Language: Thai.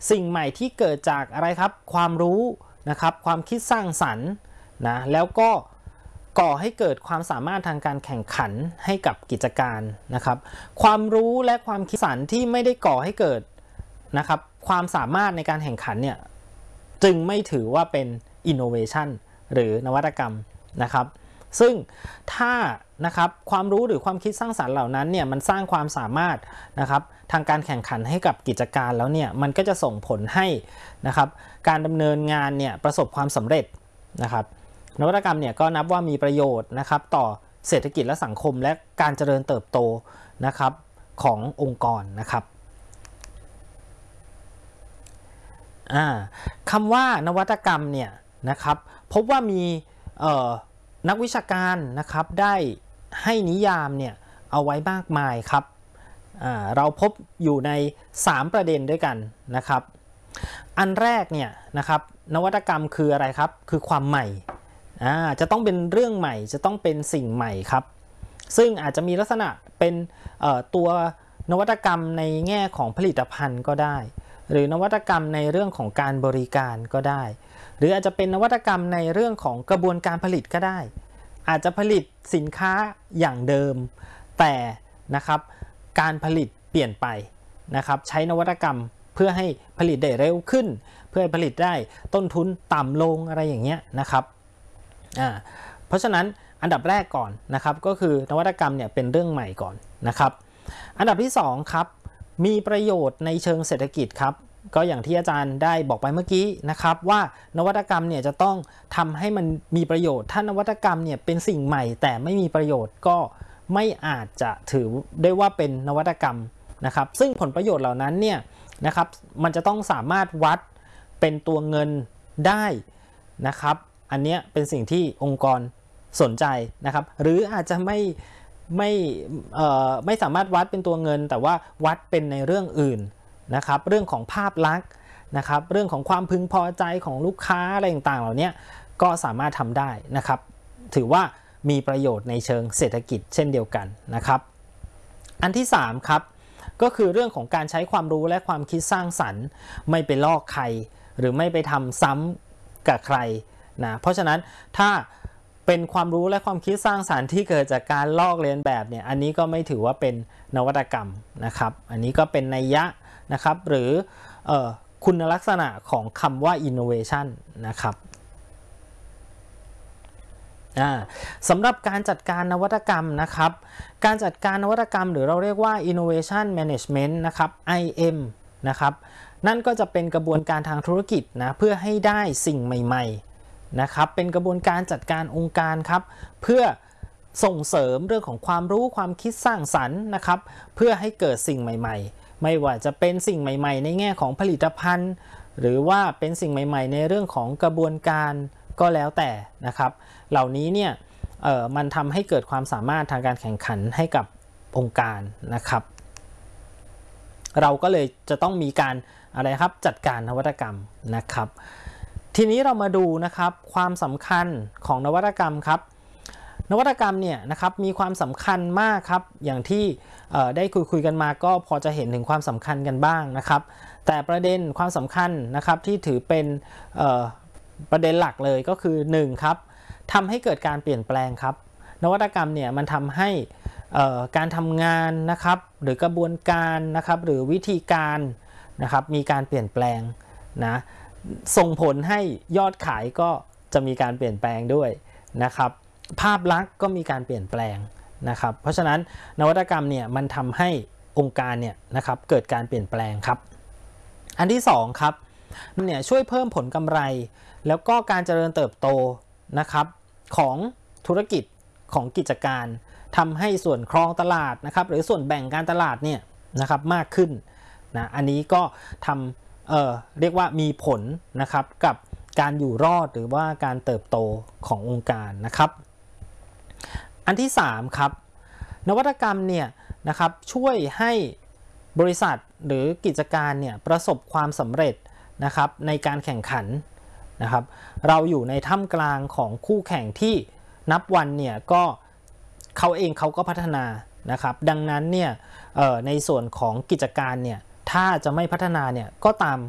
สิ่งใหม่ที่เกิดจากอะไรครับความรู้นะครับความคิดสร้างสรรค์นะแล้วก็ก่อให้เกิดความสามารถทางการแข่งขันให้กับกิจการนะครับความรู้และความคิดสรรค์ที่ไม่ได้ก่อให้เกิดนะครับความสามารถในการแข่งขันเนี่ยจึงไม่ถือว่าเป็น innovation หรือนวัตกรรมนะครับซึ่งถ้านะครับความรู้หรือความคิดสร้างสรรค์เหล่านั้นเนี่ยมันสร้างความสามารถนะครับทางการแข่งขันให้กับกิจการแล้วเนี่ยมันก็จะส่งผลให้นะครับการดำเนินงานเนี่ยประสบความสำเร็จนะครับนวัตกรรมเนี่ยก็นับว่ามีประโยชน์นะครับต่อเศรษฐกิจและสังคมและการเจริญเติบโตนะครับขององค์กรนะครับคำว่านวัตกรรมเนี่ยนะครับพบว่ามีนักวิชาการนะครับได้ให้นิยามเนี่ยเอาไว้มากมายครับเราพบอยู่ใน3ประเด็นด้วยกันนะครับอันแรกเนี่ยนะครับนวัตกรรมคืออะไรครับคือความใหม่จะต้องเป็นเรื่องใหม่จะต้องเป็นสิ่งใหม่ครับซึ่งอาจจะมีลักษณะเป็นตัวนวัตกรรมในแง่ของผลิตภัณฑ์ก็ได้หรือนวัตกรรมในเรื่องของการบริการก็ได้หรืออาจจะเป็นนวัตกรรมในเรื่องของกระบวนการผลิตก็ได้อาจจะผลิตสินค้าอย่างเดิมแต่นะครับการผลิตเปลี่ยนไปนะครับใช้นวัตกรรมเพื่อให้ผลิตได้เร็วขึ้นเพื่อให้ผลิตได้ต้นทุนต่ำลงอะไรอย่างเงี้ยนะครับเพราะฉะนั้นอันดับแรกก่อนนะครับก็คือนวัตกรรมเนี่ยเป็นเรื่องใหม่ก่อนนะครับอันดับที่2ครับมีประโยชน์ในเชิงเศรษฐกิจครับก็อย่างที่อาจารย์ได้บอกไปเมื่อกี้นะครับว่านวัตกรรมเนี่ยจะต้องทำให้มันมีประโยชน์ถ้านวัตกรรมเนี่ยเป็นสิ่งใหม่แต่ไม่มีประโยชน์ก็ไม่อาจจะถือได้ว่าเป็นนวัตกรรมนะครับซึ่งผลประโยชน์เหล่านั้นเนี่ยนะครับมันจะต้องสามารถวัดเป็นตัวเงินได้นะครับอันนี้เป็นสิ่งที่องค์กรสนใจนะครับหรืออาจจะไม่สามารถวัดเป็นตัวเงินแต่ว่าวัดเป็นในเรื่องอื่นนะครับเรื่องของภาพลักษณ์นะครับเรื่องของความพึงพอใจของลูกค้าอะไรต่างๆเหล่านี้ก็สามารถทำได้นะครับถือว่ามีประโยชน์ในเชิงเศรษฐกิจเช่นเดียวกันนะครับอันที่3ครับก็คือเรื่องของการใช้ความรู้และความคิดสร้างสรรค์ไม่ไปลอกใครหรือไม่ไปทำซ้ำกับใครนะเพราะฉะนั้นถ้าเป็นความรู้และความคิดสร้างสรรค์ที่เกิดจากการลอกเลียนแบบเนี่ยอันนี้ก็ไม่ถือว่าเป็นนวัตกรรมนะครับอันนี้ก็เป็นนัยยะนะครับหรือคุณลักษณะของคำว่า innovation นะครับสำหรับการจัดการนวัตกรรมนะครับการจัดการนวัตกรรมหรือเราเรียกว่า innovation management นะครับ IM นะครับนั่นก็จะเป็นกระบวนการทางธุรกิจนะเพื่อให้ได้สิ่งใหม่ๆนะครับเป็นกระบวนการจัดการองค์การครับเพื่อส่งเสริมเรื่องของความรู้ความคิดสร้างสรรค์นะครับเพื่อให้เกิดสิ่งใหม่ๆไม่ว่าจะเป็นสิ่งใหม่ๆในแง่ของผลิตภัณฑ์หรือว่าเป็นสิ่งใหม่ๆในเรื่องของกระบวนการก็แล้วแต่นะครับเหล่านี้เนี่ยมันทำให้เกิดความสามารถทางการแข่งขันให้กับองค์การนะครับเราก็เลยจะต้องมีการอะไรครับจัดการนวัตกรรมนะครับทีนี้เรามาดูนะครับความสำคัญของนวัตกรรมครับนวัตกรรมเนี่ยนะครับมีความสำคัญมากครับอย่างที่ได้คุยกันมาก็พอจะเห็นถึงความสำคัญกันบ้างนะครับแต่ประเด็นความสำคัญนะครับที่ถือเป็นประเด็นหลักเลยก็คือ1ครับทำให้เกิดการเปลี่ยนแปลงครับนวัตกรรมเนี่ยมันทำให้การทำงานนะครับหรือกระบวนการนะครับหรือวิธีการนะครับมีการเปลี่ยนแปลงนะส่งผลให้ยอดขายก็จะมีการเปลี่ยนแปลงด้วยนะครับภาพลักษณ์ก็มีการเปลี่ยนแปลงนะครับเพราะฉะนั้นนวัตกรรมเนี่ยมันทำให้องค์การเนี่ยนะครับเกิดการเปลี่ยนแปลงครับอันที่2ครับเนี่ยช่วยเพิ่มผลกำไรแล้วก็การเจริญเติบโตนะครับของธุรกิจของกิจการทำให้ส่วนครองตลาดนะครับหรือส่วนแบ่งการตลาดเนี่ยนะครับมากขึ้นนะอันนี้ก็ทำเรียกว่ามีผลนะครับกับการอยู่รอดหรือว่าการเติบโตขององค์การนะครับอันที่3ครับนวัตกรรมเนี่ยนะครับช่วยให้บริษัทหรือกิจการเนี่ยประสบความสำเร็จนะครับในการแข่งขันนะครับเราอยู่ในท่ามกลางของคู่แข่งที่นับวันเนี่ยก็เขาก็พัฒนานะครับดังนั้นเนี่ยในส่วนของกิจการเนี่ยถ้าจะไม่พัฒนาเนี่ยก็ตาม